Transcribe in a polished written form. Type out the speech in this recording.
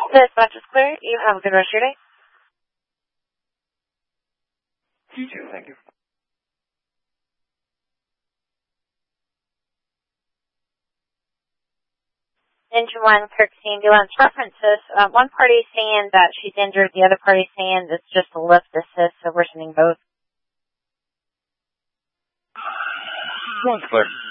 This match is clear. You have a good rest of your day. You too, thank you. Engine 1, Kirk ambulance references. One party saying that she's injured, the other party saying it's just a lift assist, so we're sending both. One's clear.